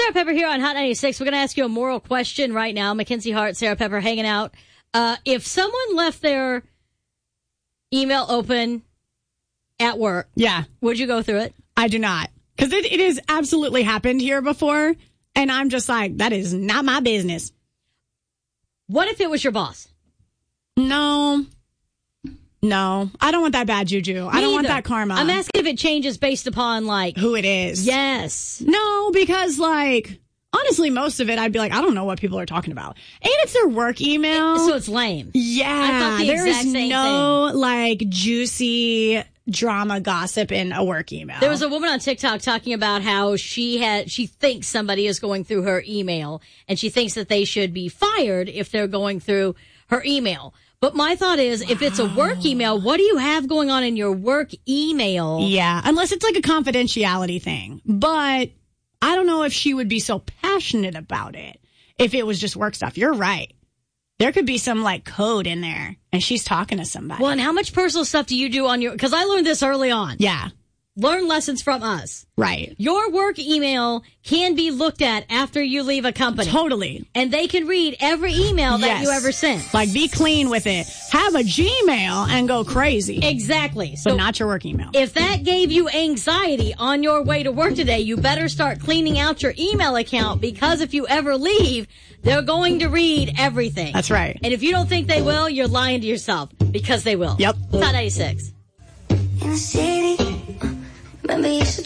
Sarah Pepper here on Hot 96. We're going to ask you a moral question right now. Mackenzie Hart, Sarah Pepper hanging out. If someone left their email open at work, would you go through it? I do not. Because it has absolutely happened here before. And I'm just like, that is not my business. What if it was your boss? No, I don't want that bad juju. I don't want that karma. I'm asking if it changes based upon, like... who it is. Yes. No, because, like, honestly, most of it, I'd be like, I don't know what people are talking about. And it's their work email. So it's lame. Yeah. I thought the exact same no, thing. like, juicy drama gossip in a work email. There was a woman on TikTok talking about how she thinks somebody is going through her email, and she thinks that they should be fired if they're going through her email. But my thought is, if it's a work email, what do you have going on in your work email? Yeah, unless it's like a confidentiality thing. But I don't know if she would be so passionate about it if it was just work stuff. You're right. There could be some, like, code in there, and she's talking to somebody. Well, and how much personal stuff do you do on your... Because I learned this early on. Yeah. Learn lessons from us. Right. Your work email can be looked at after you leave a company. Totally. And they can read every email that you ever sent. Like, be clean with it. Have a Gmail and go crazy. Exactly. But not your work email. If that gave you anxiety on your way to work today, you better start cleaning out your email account, because if you ever leave, they're going to read everything. That's right. And if you don't think they will, you're lying to yourself, because they will. Yep. Hot 96. In the city, remember you used to